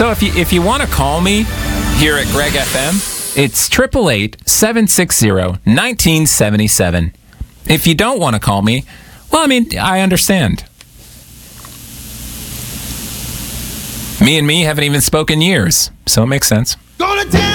So if you want to call me here at Greg FM, it's 888-760-1977. If you don't want to call me, well, I mean, I understand. Me and me haven't even spoken years, so it makes sense.